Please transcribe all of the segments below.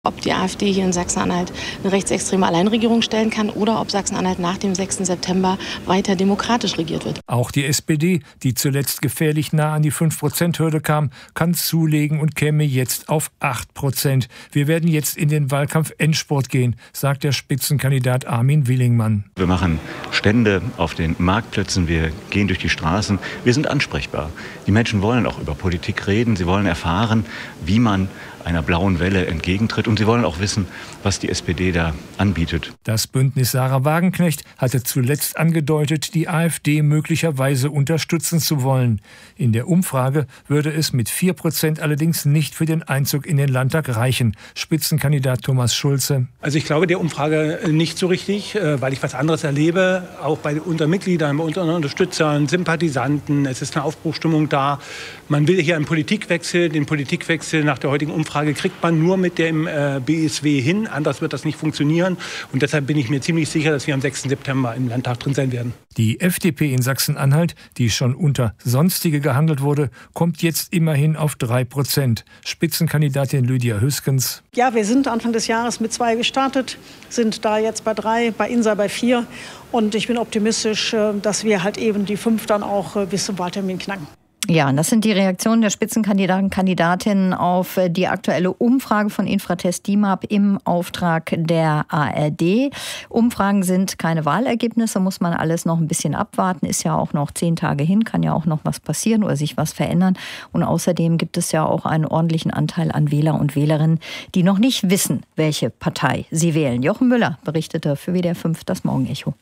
Ob die AfD hier in Sachsen-Anhalt eine rechtsextreme Alleinregierung stellen kann oder ob Sachsen-Anhalt nach dem 6. September weiter demokratisch regiert wird. Auch die SPD, die zuletzt gefährlich nah an die 5%-Hürde kam, kann zulegen und käme jetzt auf 8%. Wir werden jetzt in den Wahlkampf-Endspurt gehen, sagt der Spitzenkandidat Armin Willingmann. Wir machen Stände auf den Marktplätzen, wir gehen durch die Straßen, wir sind ansprechbar. Die Menschen wollen auch über Politik reden, sie wollen erfahren, wie man einer blauen Welle entgegentritt. Und sie wollen auch wissen, was die SPD da anbietet. Das Bündnis Sarah Wagenknecht hatte zuletzt angedeutet, die AfD möglicherweise unterstützen zu wollen. In der Umfrage würde es mit 4% allerdings nicht für den Einzug in den Landtag reichen. Spitzenkandidat Thomas Schulze. Also ich glaube der Umfrage nicht so richtig, weil ich was anderes erlebe, auch unter Mitgliedern, unter Unterstützern, Sympathisanten. Es ist eine Aufbruchsstimmung da. Man will hier einen Politikwechsel. Den Politikwechsel nach der heutigen Umfrage kriegt man nur mit dem BSW hin. Anders wird das nicht funktionieren. Und deshalb bin ich mir ziemlich sicher, dass wir am 6. September im Landtag drin sein werden. Die FDP in Sachsen-Anhalt, die schon unter Sonstige gehandelt wurde, kommt jetzt immerhin auf 3%. Spitzenkandidatin Lydia Hüskens. Ja, wir sind Anfang des Jahres mit 2 gestartet, sind da jetzt bei 3, bei INSA bei 4. Und ich bin optimistisch, dass wir halt eben die 5 dann auch bis zum Wahltermin knacken. Ja, und das sind die Reaktionen der Spitzenkandidaten und Kandidatinnen auf die aktuelle Umfrage von Infratest DIMAP im Auftrag der ARD. Umfragen sind keine Wahlergebnisse, muss man alles noch ein bisschen abwarten. Ist ja auch noch 10 Tage hin, kann ja auch noch was passieren oder sich was verändern. Und außerdem gibt es ja auch einen ordentlichen Anteil an Wähler und Wählerinnen, die noch nicht wissen, welche Partei sie wählen. Jochen Müller berichtete für WDR 5 das Morgenecho.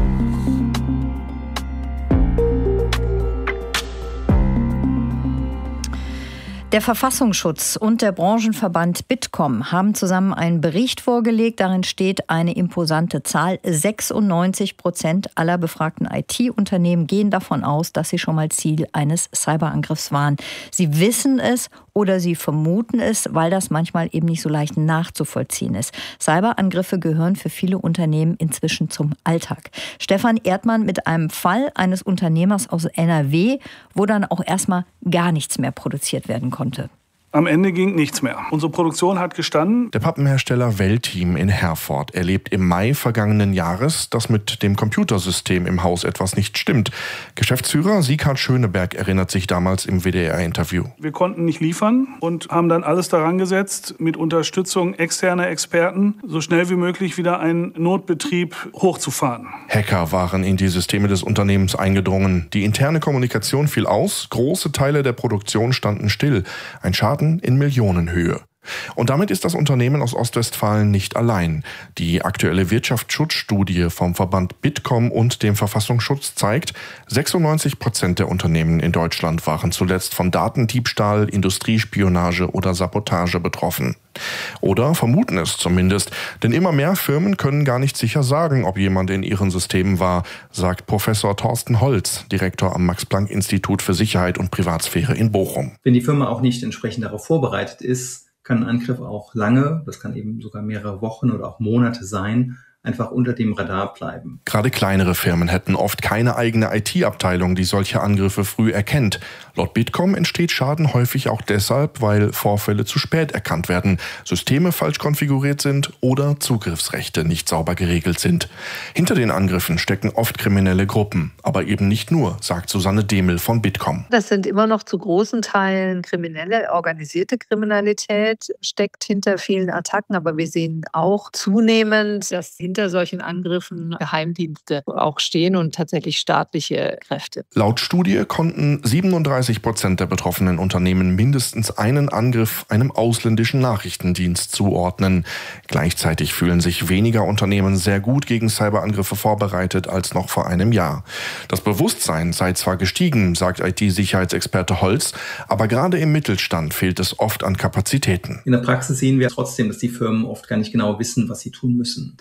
Der Verfassungsschutz und der Branchenverband Bitkom haben zusammen einen Bericht vorgelegt. Darin steht eine imposante Zahl. 96% aller befragten IT-Unternehmen gehen davon aus, dass sie schon mal Ziel eines Cyberangriffs waren. Sie wissen es oder sie vermuten es, weil das manchmal eben nicht so leicht nachzuvollziehen ist. Cyberangriffe gehören für viele Unternehmen inzwischen zum Alltag. Stefan Erdmann mit einem Fall eines Unternehmers aus NRW, wo dann auch erstmal gar nichts mehr produziert werden konnte. Am Ende ging nichts mehr. Unsere Produktion hat gestanden. Der Pappenhersteller Welteam in Herford erlebt im Mai vergangenen Jahres, dass mit dem Computersystem im Haus etwas nicht stimmt. Geschäftsführer Sieghard Schöneberg erinnert sich damals im WDR-Interview. Wir konnten nicht liefern und haben dann alles daran gesetzt, mit Unterstützung externer Experten so schnell wie möglich wieder einen Notbetrieb hochzufahren. Hacker waren in die Systeme des Unternehmens eingedrungen. Die interne Kommunikation fiel aus, große Teile der Produktion standen still. Ein Schaden in Millionenhöhe. Und damit ist das Unternehmen aus Ostwestfalen nicht allein. Die aktuelle Wirtschaftsschutzstudie vom Verband Bitkom und dem Verfassungsschutz zeigt, 96% der Unternehmen in Deutschland waren zuletzt von Datendiebstahl, Industriespionage oder Sabotage betroffen. Oder vermuten es zumindest, denn immer mehr Firmen können gar nicht sicher sagen, ob jemand in ihren Systemen war, sagt Professor Thorsten Holz, Direktor am Max-Planck-Institut für Sicherheit und Privatsphäre in Bochum. Wenn die Firma auch nicht entsprechend darauf vorbereitet ist, kann ein Angriff auch lange, das kann eben sogar mehrere Wochen oder auch Monate sein, einfach unter dem Radar bleiben. Gerade kleinere Firmen hätten oft keine eigene IT-Abteilung, die solche Angriffe früh erkennt. Laut Bitkom entsteht Schaden häufig auch deshalb, weil Vorfälle zu spät erkannt werden, Systeme falsch konfiguriert sind oder Zugriffsrechte nicht sauber geregelt sind. Hinter den Angriffen stecken oft kriminelle Gruppen, aber eben nicht nur, sagt Susanne Demel von Bitkom. Das sind immer noch zu großen Teilen kriminelle, organisierte Kriminalität, steckt hinter vielen Attacken, aber wir sehen auch zunehmend, dass hinter solchen Angriffen Geheimdienste auch stehen und tatsächlich staatliche Kräfte. Laut Studie konnten 37% der betroffenen Unternehmen mindestens einen Angriff einem ausländischen Nachrichtendienst zuordnen. Gleichzeitig fühlen sich weniger Unternehmen sehr gut gegen Cyberangriffe vorbereitet als noch vor einem Jahr. Das Bewusstsein sei zwar gestiegen, sagt IT-Sicherheitsexperte Holz, aber gerade im Mittelstand fehlt es oft an Kapazitäten. In der Praxis sehen wir trotzdem, dass die Firmen oft gar nicht genau wissen, was sie tun müssen. Das trifft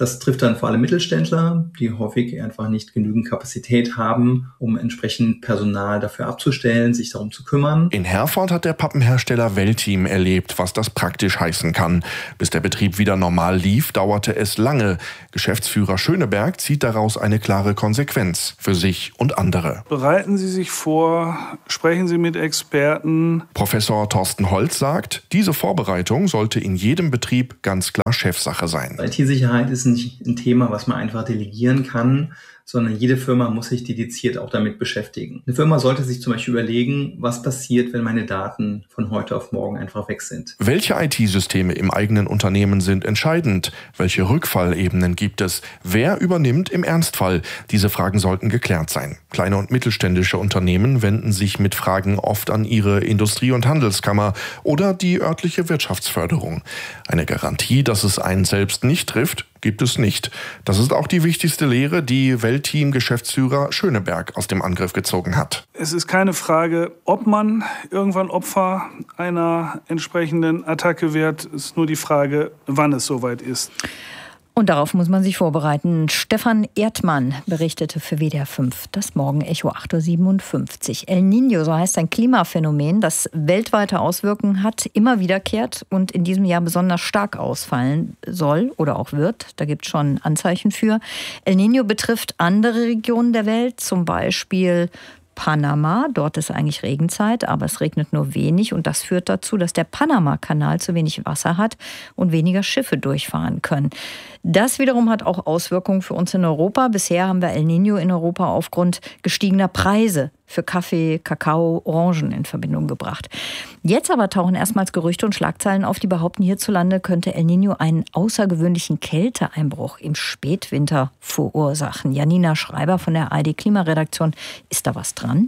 dann vor allem Mittelständler, die häufig einfach nicht genügend Kapazität haben, um entsprechend Personal dafür abzustellen, sich darum zu kümmern. In Herford hat der Pappenhersteller Weltim erlebt, was das praktisch heißen kann. Bis der Betrieb wieder normal lief, dauerte es lange. Geschäftsführer Schöneberg zieht daraus eine klare Konsequenz für sich und andere. Bereiten Sie sich vor, sprechen Sie mit Experten. Professor Thorsten Holz sagt, diese Vorbereitung sollte in jedem Betrieb ganz klar Chefsache sein. IT-Sicherheit ist nicht ein Thema, was man einfach delegieren kann, sondern jede Firma muss sich dediziert auch damit beschäftigen. Eine Firma sollte sich zum Beispiel überlegen, was passiert, wenn meine Daten von heute auf morgen einfach weg sind. Welche IT-Systeme im eigenen Unternehmen sind entscheidend? Welche Rückfallebenen gibt es? Wer übernimmt im Ernstfall? Diese Fragen sollten geklärt sein. Kleine und mittelständische Unternehmen wenden sich mit Fragen oft an ihre Industrie- und Handelskammer oder die örtliche Wirtschaftsförderung. Eine Garantie, dass es einen selbst nicht trifft, gibt es nicht. Das ist auch die wichtigste Lehre, die Weltim-Geschäftsführer Schöneberg aus dem Angriff gezogen hat. Es ist keine Frage, ob man irgendwann Opfer einer entsprechenden Attacke wird. Es ist nur die Frage, wann es soweit ist. Und darauf muss man sich vorbereiten. Stefan Erdmann berichtete für WDR 5, das Morgenecho 8.57 Uhr. El Niño, so heißt ein Klimaphänomen, das weltweite Auswirkungen hat, immer wiederkehrt und in diesem Jahr besonders stark ausfallen soll oder auch wird. Da gibt es schon Anzeichen für. El Niño betrifft andere Regionen der Welt, zum Beispiel Panama. Dort ist eigentlich Regenzeit, aber es regnet nur wenig und das führt dazu, dass der Panama-Kanal zu wenig Wasser hat und weniger Schiffe durchfahren können. Das wiederum hat auch Auswirkungen für uns in Europa. Bisher haben wir El Niño in Europa aufgrund gestiegener Preise für Kaffee, Kakao, Orangen in Verbindung gebracht. Jetzt aber tauchen erstmals Gerüchte und Schlagzeilen auf, die behaupten, hierzulande könnte El Niño einen außergewöhnlichen Kälteeinbruch im Spätwinter verursachen. Janina Schreiber von der ARD-Klimaredaktion, ist da was dran?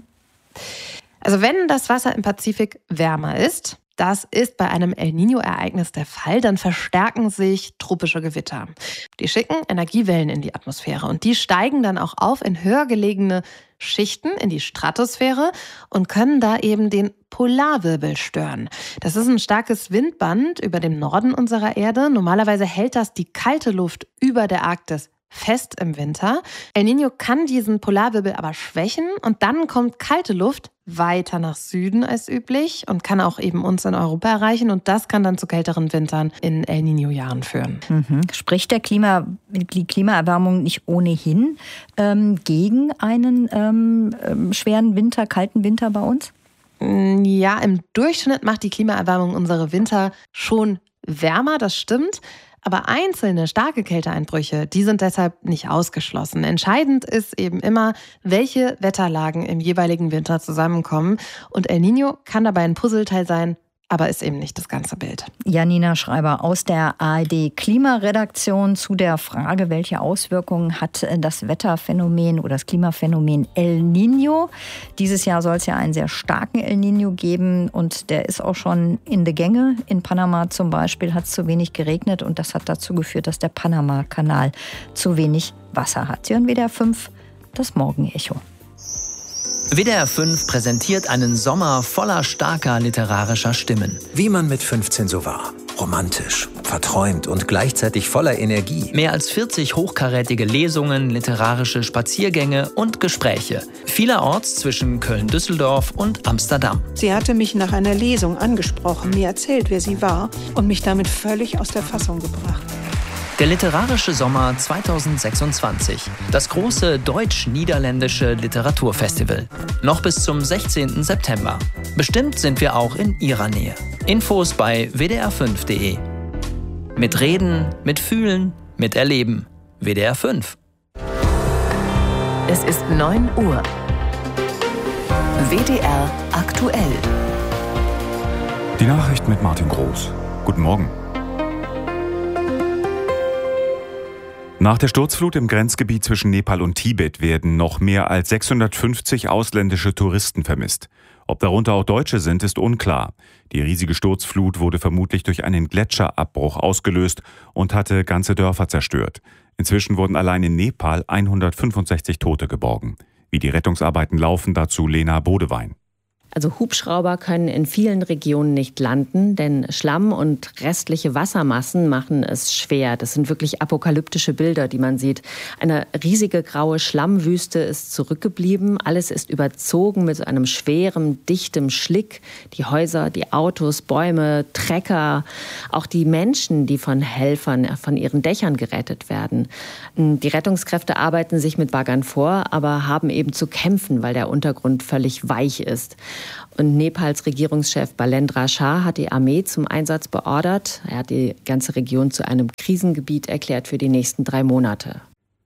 Also wenn das Wasser im Pazifik wärmer ist, das ist bei einem El Niño-Ereignis der Fall, dann verstärken sich tropische Gewitter. Die schicken Energiewellen in die Atmosphäre und die steigen dann auch auf in höher gelegene Schichten, in die Stratosphäre und können da eben den Polarwirbel stören. Das ist ein starkes Windband über dem Norden unserer Erde. Normalerweise hält das die kalte Luft über der Arktis fest im Winter. El Niño kann diesen Polarwirbel aber schwächen und dann kommt kalte Luft weiter nach Süden als üblich und kann auch eben uns in Europa erreichen und das kann dann zu kälteren Wintern in El Niño-Jahren führen. Spricht die Klimaerwärmung nicht ohnehin gegen einen schweren Winter, kalten Winter bei uns? Ja, im Durchschnitt macht die Klimaerwärmung unsere Winter schon wärmer, das stimmt. Aber einzelne starke Kälteeinbrüche, die sind deshalb nicht ausgeschlossen. Entscheidend ist eben immer, welche Wetterlagen im jeweiligen Winter zusammenkommen. Und El Niño kann dabei ein Puzzleteil sein, aber ist eben nicht das ganze Bild. Janina Schreiber aus der ARD-Klimaredaktion zu der Frage, welche Auswirkungen hat das Wetterphänomen oder das Klimaphänomen El Niño. Dieses Jahr soll es ja einen sehr starken El Niño geben und der ist auch schon in der Gänge. In Panama zum Beispiel hat es zu wenig geregnet und das hat dazu geführt, dass der Panama-Kanal zu wenig Wasser hat. Sie hören WDR 5, das Morgenecho. WDR 5 präsentiert einen Sommer voller starker literarischer Stimmen. Wie man mit 15 so war. Romantisch, verträumt und gleichzeitig voller Energie. Mehr als 40 hochkarätige Lesungen, literarische Spaziergänge und Gespräche. Vielerorts zwischen Köln-Düsseldorf und Amsterdam. Sie hatte mich nach einer Lesung angesprochen, mir erzählt, wer sie war und mich damit völlig aus der Fassung gebracht. Der literarische Sommer 2026. Das große deutsch-niederländische Literaturfestival. Noch bis zum 16. September. Bestimmt sind wir auch in Ihrer Nähe. Infos bei wdr5.de. Mit Reden, mit Fühlen, mit Erleben. WDR 5. Es ist 9 Uhr. WDR aktuell. Die Nachricht mit Martin Groß. Guten Morgen. Nach der Sturzflut im Grenzgebiet zwischen Nepal und Tibet werden noch mehr als 650 ausländische Touristen vermisst. Ob darunter auch Deutsche sind, ist unklar. Die riesige Sturzflut wurde vermutlich durch einen Gletscherabbruch ausgelöst und hatte ganze Dörfer zerstört. Inzwischen wurden allein in Nepal 165 Tote geborgen. Wie die Rettungsarbeiten laufen, dazu Lena Bodewein. Also Hubschrauber können in vielen Regionen nicht landen, denn Schlamm und restliche Wassermassen machen es schwer. Das sind wirklich apokalyptische Bilder, die man sieht. Eine riesige graue Schlammwüste ist zurückgeblieben. Alles ist überzogen mit einem schweren, dichtem Schlick. Die Häuser, die Autos, Bäume, Trecker, auch die Menschen, die von Helfern von ihren Dächern gerettet werden. Die Rettungskräfte arbeiten sich mit Baggern vor, aber haben eben zu kämpfen, weil der Untergrund völlig weich ist. Und Nepals Regierungschef Balendra Shah hat die Armee zum Einsatz beordert. Er hat die ganze Region zu einem Krisengebiet erklärt für die nächsten 3 Monate.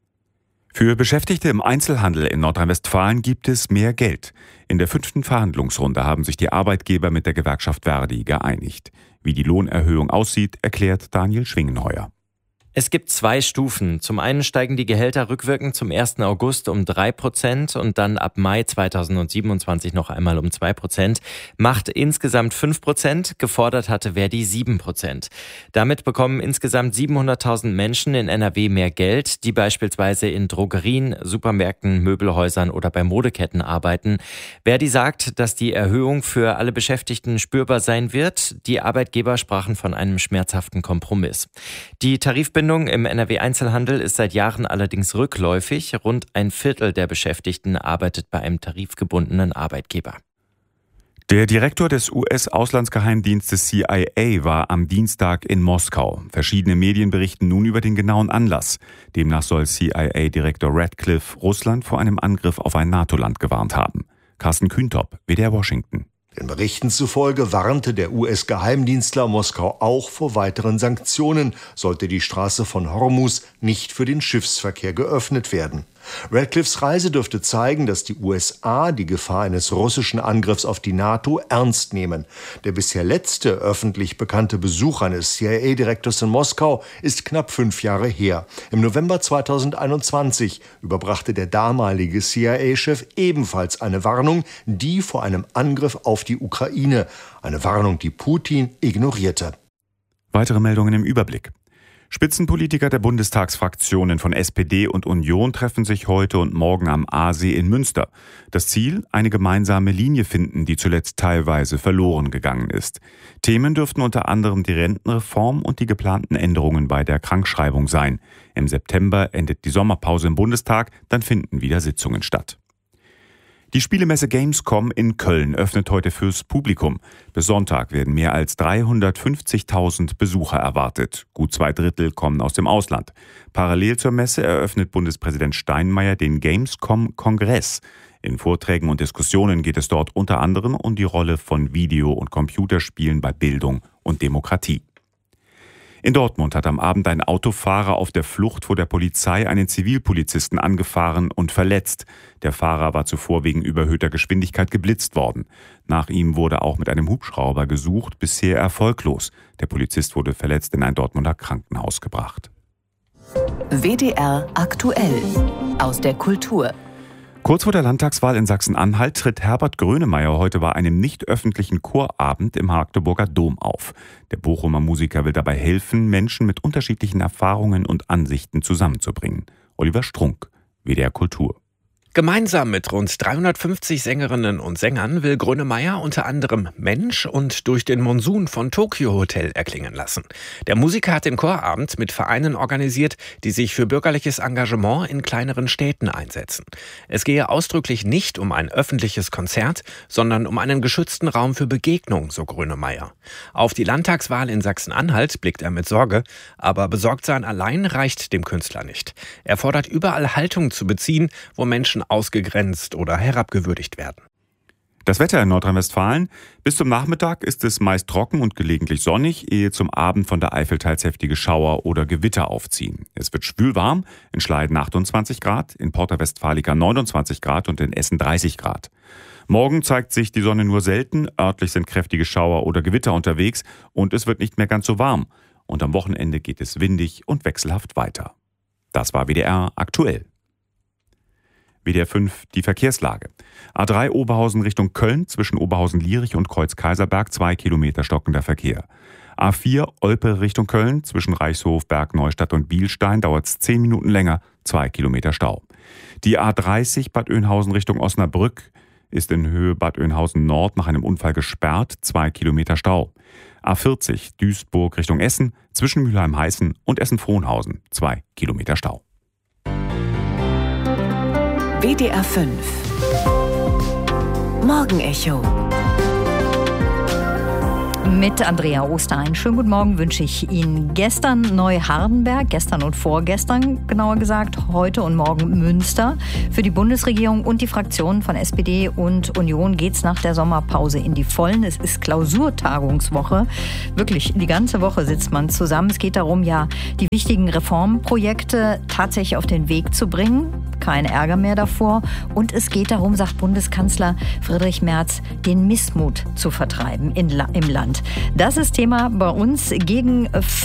Für Beschäftigte im Einzelhandel in Nordrhein-Westfalen gibt es mehr Geld. In der 5. Verhandlungsrunde haben sich die Arbeitgeber mit der Gewerkschaft Verdi geeinigt. Wie die Lohnerhöhung aussieht, erklärt Daniel Schwingenheuer. Es gibt 2 Stufen. Zum einen steigen die Gehälter rückwirkend zum 1. August um 3% und dann ab Mai 2027 noch einmal um 2%. Macht insgesamt 5%, gefordert hatte Verdi 7%. Damit bekommen insgesamt 700.000 Menschen in NRW mehr Geld, die beispielsweise in Drogerien, Supermärkten, Möbelhäusern oder bei Modeketten arbeiten. Verdi sagt, dass die Erhöhung für alle Beschäftigten spürbar sein wird. Die Arbeitgeber sprachen von einem schmerzhaften Kompromiss. Die Tarifbindung im NRW-Einzelhandel ist seit Jahren allerdings rückläufig. Rund ein Viertel der Beschäftigten arbeitet bei einem tarifgebundenen Arbeitgeber. Der Direktor des US-Auslandsgeheimdienstes CIA war am Dienstag in Moskau. Verschiedene Medien berichten nun über den genauen Anlass. Demnach soll CIA-Direktor Radcliffe Russland vor einem Angriff auf ein NATO-Land gewarnt haben. Carsten Kühntop, WDR Washington. Den Berichten zufolge warnte der US-Geheimdienstler Moskau auch vor weiteren Sanktionen, sollte die Straße von Hormuz nicht für den Schiffsverkehr geöffnet werden. Radcliffes Reise dürfte zeigen, dass die USA die Gefahr eines russischen Angriffs auf die NATO ernst nehmen. Der bisher letzte öffentlich bekannte Besuch eines CIA-Direktors in Moskau ist knapp 5 Jahre her. Im November 2021 überbrachte der damalige CIA-Chef ebenfalls eine Warnung, die vor einem Angriff auf die Ukraine. Eine Warnung, die Putin ignorierte. Weitere Meldungen im Überblick. Spitzenpolitiker der Bundestagsfraktionen von SPD und Union treffen sich heute und morgen am Aasee in Münster. Das Ziel? Eine gemeinsame Linie finden, die zuletzt teilweise verloren gegangen ist. Themen dürften unter anderem die Rentenreform und die geplanten Änderungen bei der Krankschreibung sein. Im September endet die Sommerpause im Bundestag, dann finden wieder Sitzungen statt. Die Spielemesse Gamescom in Köln öffnet heute fürs Publikum. Bis Sonntag werden mehr als 350.000 Besucher erwartet. Gut 2/3 kommen aus dem Ausland. Parallel zur Messe eröffnet Bundespräsident Steinmeier den Gamescom-Kongress. In Vorträgen und Diskussionen geht es dort unter anderem um die Rolle von Video- und Computerspielen bei Bildung und Demokratie. In Dortmund hat am Abend ein Autofahrer auf der Flucht vor der Polizei einen Zivilpolizisten angefahren und verletzt. Der Fahrer war zuvor wegen überhöhter Geschwindigkeit geblitzt worden. Nach ihm wurde auch mit einem Hubschrauber gesucht, bisher erfolglos. Der Polizist wurde verletzt in ein Dortmunder Krankenhaus gebracht. WDR aktuell aus der Kultur. Kurz vor der Landtagswahl in Sachsen-Anhalt tritt Herbert Grönemeyer heute bei einem nicht öffentlichen Chorabend im Magdeburger Dom auf. Der Bochumer Musiker will dabei helfen, Menschen mit unterschiedlichen Erfahrungen und Ansichten zusammenzubringen. Oliver Strunk, WDR Kultur. Gemeinsam mit rund 350 Sängerinnen und Sängern will Grönemeyer unter anderem Mensch und Durch den Monsun von Tokyo Hotel erklingen lassen. Der Musiker hat den Chorabend mit Vereinen organisiert, die sich für bürgerliches Engagement in kleineren Städten einsetzen. Es gehe ausdrücklich nicht um ein öffentliches Konzert, sondern um einen geschützten Raum für Begegnung, so Grönemeyer. Auf die Landtagswahl in Sachsen-Anhalt blickt er mit Sorge, aber Besorgtsein allein reicht dem Künstler nicht. Er fordert überall Haltung zu beziehen, wo Menschen ausgegrenzt oder herabgewürdigt werden. Das Wetter in Nordrhein-Westfalen. Bis zum Nachmittag ist es meist trocken und gelegentlich sonnig, ehe zum Abend von der Eifel teils heftige Schauer oder Gewitter aufziehen. Es wird schwülwarm, in Schleiden 28 Grad, in Porta Westfalica 29 Grad und in Essen 30 Grad. Morgen zeigt sich die Sonne nur selten, örtlich sind kräftige Schauer oder Gewitter unterwegs und es wird nicht mehr ganz so warm. Und am Wochenende geht es windig und wechselhaft weiter. Das war WDR aktuell. WDR 5, die Verkehrslage. A3 Oberhausen Richtung Köln, zwischen Oberhausen-Lierich und Kreuz-Kaiserberg, 2 Kilometer stockender Verkehr. A4 Olpe Richtung Köln, zwischen Reichshof, Bergneustadt und Bielstein, dauert es 10 Minuten länger, 2 Kilometer Stau. Die A30 Bad Oeynhausen Richtung Osnabrück, ist in Höhe Bad Oeynhausen Nord nach einem Unfall gesperrt, 2 Kilometer Stau. A40 Duisburg Richtung Essen, zwischen Mülheim-Heißen und Essen-Frohnhausen, 2 Kilometer Stau. WDR 5 Morgenecho mit Andrea Osterhain. Schönen guten Morgen wünsche ich Ihnen. Gestern Neuhardenberg, gestern und vorgestern genauer gesagt, heute und morgen Münster. Für die Bundesregierung und die Fraktionen von SPD und Union geht es nach der Sommerpause in die Vollen. Es ist Klausurtagungswoche. Wirklich, die ganze Woche sitzt man zusammen. Es geht darum, ja, die wichtigen Reformprojekte tatsächlich auf den Weg zu bringen. Kein Ärger mehr davor. Und es geht darum, sagt Bundeskanzler Friedrich Merz, den Missmut zu vertreiben im Land. Das ist Thema bei uns gegen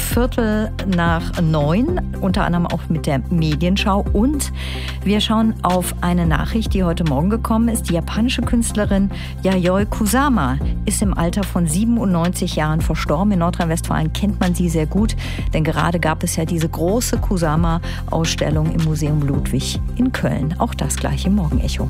8:45, unter anderem auch mit der Medienschau. Und wir schauen auf eine Nachricht, die heute Morgen gekommen ist. Die japanische Künstlerin Yayoi Kusama ist im Alter von 97 Jahren verstorben. In Nordrhein-Westfalen kennt man sie sehr gut, denn gerade gab es ja diese große Kusama-Ausstellung im Museum Ludwig in Köln. Auch das gleich im Morgenecho.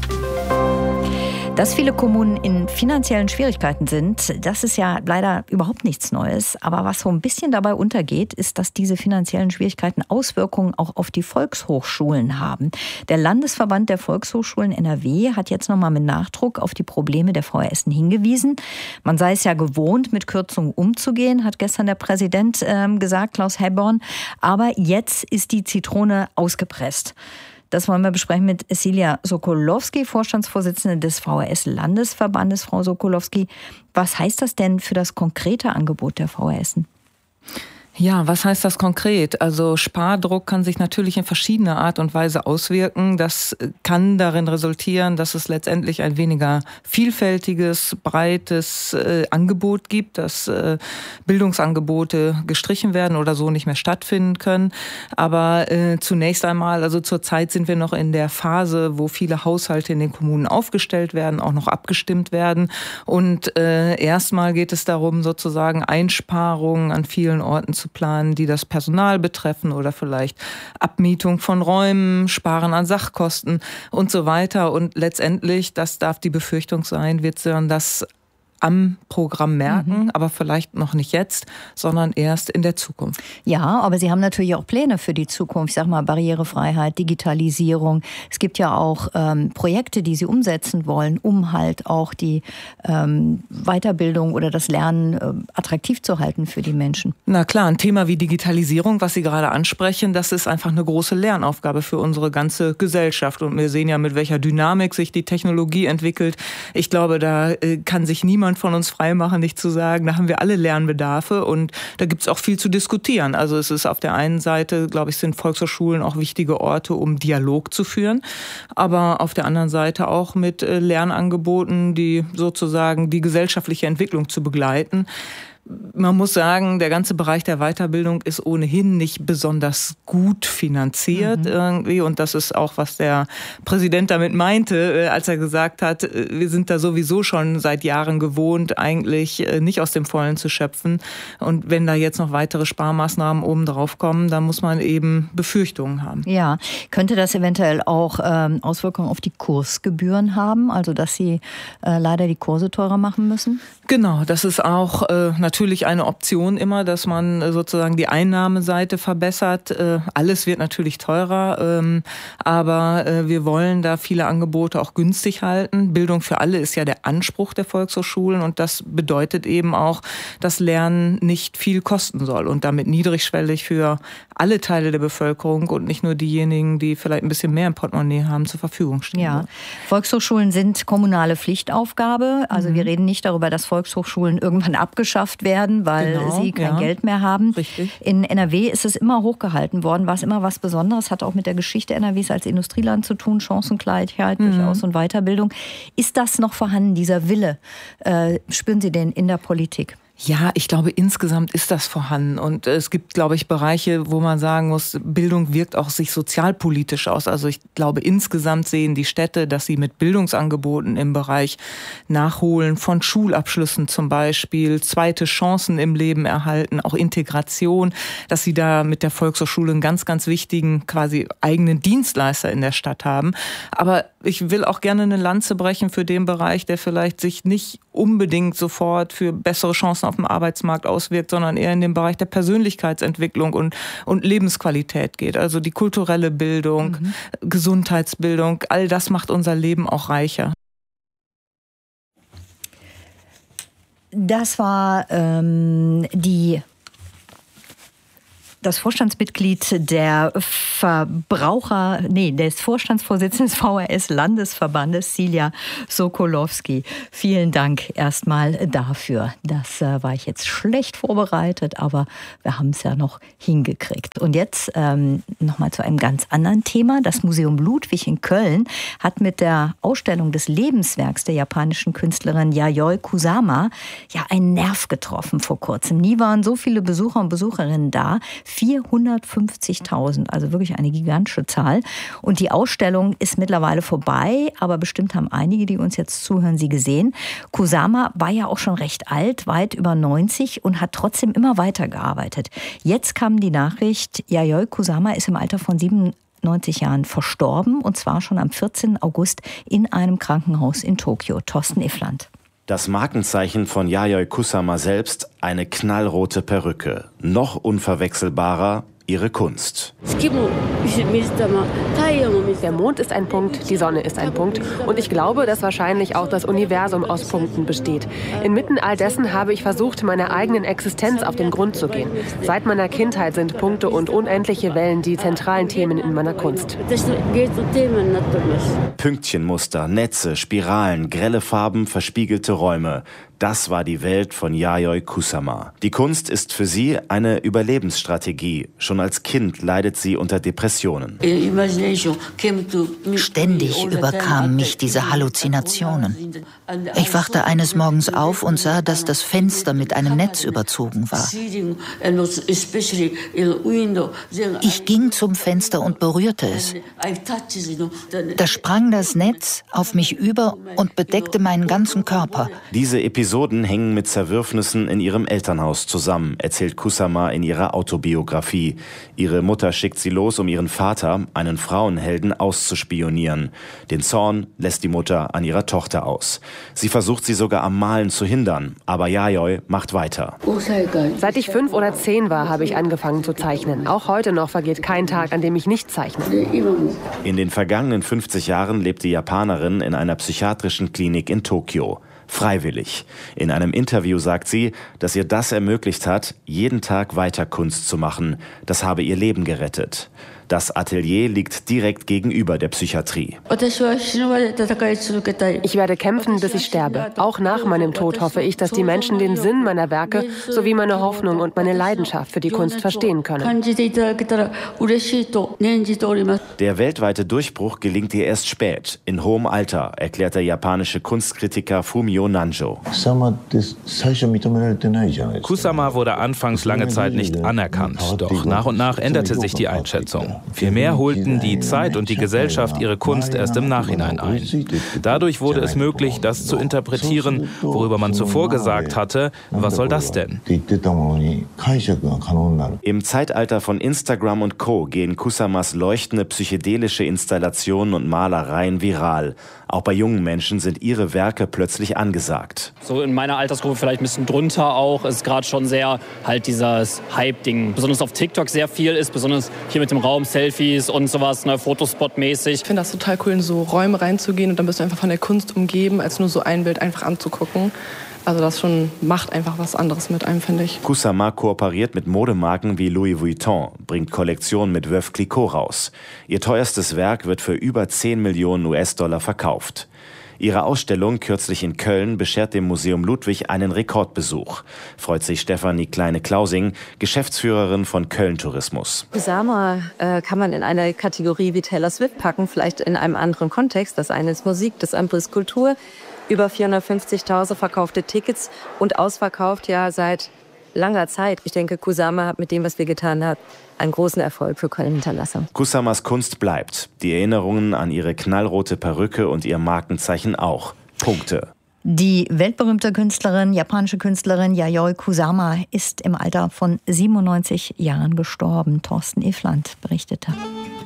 Dass viele Kommunen in finanziellen Schwierigkeiten sind, das ist ja leider überhaupt nichts Neues. Aber was so ein bisschen dabei untergeht, ist, dass diese finanziellen Schwierigkeiten Auswirkungen auch auf die Volkshochschulen haben. Der Landesverband der Volkshochschulen NRW hat jetzt nochmal mit Nachdruck auf die Probleme der VHS Essen hingewiesen. Man sei es ja gewohnt, mit Kürzungen umzugehen, hat gestern der Präsident gesagt, Klaus Helborn. Aber jetzt ist die Zitrone ausgepresst. Das wollen wir besprechen mit Silja Sokolowski, Vorstandsvorsitzende des VHS-Landesverbandes. Frau Sokolowski, was heißt das denn für das konkrete Angebot der VHS? Ja, was heißt das konkret? Also Spardruck kann sich natürlich in verschiedener Art und Weise auswirken. Das kann darin resultieren, dass es letztendlich ein weniger vielfältiges, breites Angebot gibt, dass Bildungsangebote gestrichen werden oder so nicht mehr stattfinden können. Aber zunächst einmal, also zurzeit sind wir noch in der Phase, wo viele Haushalte in den Kommunen aufgestellt werden, auch noch abgestimmt werden. Und erstmal geht es darum, sozusagen Einsparungen an vielen Orten zu planen, die das Personal betreffen oder vielleicht Abmietung von Räumen, Sparen an Sachkosten und so weiter. Und letztendlich, das darf die Befürchtung sein, wird dann das am Programm merken, aber vielleicht noch nicht jetzt, sondern erst in der Zukunft. Ja, aber Sie haben natürlich auch Pläne für die Zukunft. Ich sag mal Barrierefreiheit, Digitalisierung. Es gibt ja auch Projekte, die Sie umsetzen wollen, um halt auch die Weiterbildung oder das Lernen attraktiv zu halten für die Menschen. Na klar, ein Thema wie Digitalisierung, was Sie gerade ansprechen, das ist einfach eine große Lernaufgabe für unsere ganze Gesellschaft. Und wir sehen ja, mit welcher Dynamik sich die Technologie entwickelt. Ich glaube, da kann sich niemand von uns freimachen, nicht zu sagen, da haben wir alle Lernbedarfe und da gibt es auch viel zu diskutieren. Also es ist auf der einen Seite, glaube ich, sind Volkshochschulen auch wichtige Orte, um Dialog zu führen, aber auf der anderen Seite auch mit Lernangeboten, die sozusagen die gesellschaftliche Entwicklung zu begleiten. Man muss sagen, der ganze Bereich der Weiterbildung ist ohnehin nicht besonders gut finanziert irgendwie. Und das ist auch, was der Präsident damit meinte, als er gesagt hat, wir sind da sowieso schon seit Jahren gewohnt, eigentlich nicht aus dem Vollen zu schöpfen. Und wenn da jetzt noch weitere Sparmaßnahmen oben drauf kommen, dann muss man eben Befürchtungen haben. Ja, könnte das eventuell auch Auswirkungen auf die Kursgebühren haben? Also, dass Sie leider die Kurse teurer machen müssen? Genau, das ist auch natürlich eine Option immer, dass man sozusagen die Einnahmeseite verbessert. Alles wird natürlich teurer, aber wir wollen da viele Angebote auch günstig halten. Bildung für alle ist ja der Anspruch der Volkshochschulen und das bedeutet eben auch, dass Lernen nicht viel kosten soll und damit niedrigschwellig für alle Teile der Bevölkerung und nicht nur diejenigen, die vielleicht ein bisschen mehr im Portemonnaie haben, zur Verfügung stehen. Ja, Volkshochschulen sind kommunale Pflichtaufgabe. Also wir reden nicht darüber, dass Volkshochschulen irgendwann abgeschafft werden, weil sie kein Geld mehr haben. Richtig. In NRW ist es immer hochgehalten worden, war es immer was Besonderes, hat auch mit der Geschichte NRWs als Industrieland zu tun, Chancengleichheit durchaus und Weiterbildung. Ist das noch vorhanden, dieser Wille? Spüren Sie den in der Politik? Ja, ich glaube, insgesamt ist das vorhanden. Und es gibt, glaube ich, Bereiche, wo man sagen muss, Bildung wirkt auch sich sozialpolitisch aus. Also ich glaube, insgesamt sehen die Städte, dass sie mit Bildungsangeboten im Bereich Nachholen von Schulabschlüssen zum Beispiel, zweite Chancen im Leben erhalten, auch Integration, dass sie da mit der Volkshochschule einen ganz, ganz wichtigen quasi eigenen Dienstleister in der Stadt haben. Aber ich will auch gerne eine Lanze brechen für den Bereich, der vielleicht sich nicht unbedingt sofort für bessere Chancen auf dem Arbeitsmarkt auswirkt, sondern eher in den Bereich der Persönlichkeitsentwicklung und Lebensqualität geht. Also die kulturelle Bildung, Gesundheitsbildung, all das macht unser Leben auch reicher. Das war das Vorstandsmitglied des Vorstandsvorsitzenden des VHS-Landesverbandes, Silja Sokolowski. Vielen Dank erstmal dafür. Das war ich jetzt schlecht vorbereitet, aber wir haben es ja noch hingekriegt. Und jetzt nochmal zu einem ganz anderen Thema. Das Museum Ludwig in Köln hat mit der Ausstellung des Lebenswerks der japanischen Künstlerin Yayoi Kusama ja einen Nerv getroffen vor kurzem. Nie waren so viele Besucher und Besucherinnen da. 450.000, also wirklich eine gigantische Zahl. Und die Ausstellung ist mittlerweile vorbei, aber bestimmt haben einige, die uns jetzt zuhören, sie gesehen. Kusama war ja auch schon recht alt, weit über 90 und hat trotzdem immer weitergearbeitet. Jetzt kam die Nachricht, Yayoi Kusama ist im Alter von 97 Jahren verstorben, und zwar schon am 14. August in einem Krankenhaus in Tokio. Thorsten Iffland. Das Markenzeichen von Yayoi Kusama selbst, eine knallrote Perücke. Noch unverwechselbarer ihre Kunst. Der Mond ist ein Punkt, die Sonne ist ein Punkt. Und ich glaube, dass wahrscheinlich auch das Universum aus Punkten besteht. Inmitten all dessen habe ich versucht, meiner eigenen Existenz auf den Grund zu gehen. Seit meiner Kindheit sind Punkte und unendliche Wellen die zentralen Themen in meiner Kunst. Pünktchenmuster, Netze, Spiralen, grelle Farben, verspiegelte Räume. Das war die Welt von Yayoi Kusama. Die Kunst ist für sie eine Überlebensstrategie. Schon als Kind leidet sie unter Depressionen. Ständig überkamen mich diese Halluzinationen. Ich wachte eines Morgens auf und sah, dass das Fenster mit einem Netz überzogen war. Ich ging zum Fenster und berührte es. Da sprang das Netz auf mich über und bedeckte meinen ganzen Körper. Diese Episoden hängen mit Zerwürfnissen in ihrem Elternhaus zusammen, erzählt Kusama in ihrer Autobiografie. Ihre Mutter schickt sie los, um ihren Vater, einen Frauenhelden, auszuspionieren. Den Zorn lässt die Mutter an ihrer Tochter aus. Sie versucht, sie sogar am Malen zu hindern, aber Yayoi macht weiter. Seit ich 5 oder 10 war, habe ich angefangen zu zeichnen. Auch heute noch vergeht kein Tag, an dem ich nicht zeichne. In den vergangenen 50 Jahren lebt die Japanerin in einer psychiatrischen Klinik in Tokio. Freiwillig. In einem Interview sagt sie, dass ihr das ermöglicht hat, jeden Tag weiter Kunst zu machen. Das habe ihr Leben gerettet. Das Atelier liegt direkt gegenüber der Psychiatrie. Ich werde kämpfen, bis ich sterbe. Auch nach meinem Tod hoffe ich, dass die Menschen den Sinn meiner Werke sowie meine Hoffnung und meine Leidenschaft für die Kunst verstehen können. Der weltweite Durchbruch gelingt ihr erst spät, in hohem Alter, erklärt der japanische Kunstkritiker Fumio Nanjo. Kusama wurde anfangs lange Zeit nicht anerkannt, doch nach und nach änderte sich die Einschätzung. Vielmehr holten die Zeit und die Gesellschaft ihre Kunst erst im Nachhinein ein. Dadurch wurde es möglich, das zu interpretieren, worüber man zuvor gesagt hatte, was soll das denn? Im Zeitalter von Instagram und Co. gehen Kusamas leuchtende psychedelische Installationen und Malereien viral. Auch bei jungen Menschen sind ihre Werke plötzlich angesagt. So in meiner Altersgruppe vielleicht ein bisschen drunter auch, ist gerade schon sehr halt dieses Hype-Ding. Besonders auf TikTok sehr viel ist, besonders hier mit dem Raum, Selfies und sowas, ne, Fotospot-mäßig. Ich finde das total cool, in so Räume reinzugehen und dann bist du einfach von der Kunst umgeben, als nur so ein Bild einfach anzugucken. Also das schon macht einfach was anderes mit einem, finde ich. Kusama kooperiert mit Modemarken wie Louis Vuitton, bringt Kollektionen mit Veuve Clicquot raus. Ihr teuerstes Werk wird für über 10 Millionen US-Dollar verkauft. Ihre Ausstellung kürzlich in Köln beschert dem Museum Ludwig einen Rekordbesuch. Freut sich Stefanie Kleine-Klausing, Geschäftsführerin von Köln Tourismus. Kusama kann man in eine Kategorie wie Taylor Swift packen, vielleicht in einem anderen Kontext. Das eine ist Musik, das andere ist Kultur. Über 450.000 verkaufte Tickets und ausverkauft ja seit langer Zeit. Ich denke, Kusama hat mit dem, was wir getan haben, einen großen Erfolg für Köln hinterlassen. Kusamas Kunst bleibt. Die Erinnerungen an ihre knallrote Perücke und ihr Markenzeichen auch. Punkte. Die weltberühmte japanische Künstlerin Yayoi Kusama ist im Alter von 97 Jahren gestorben. Thorsten Efland berichtete.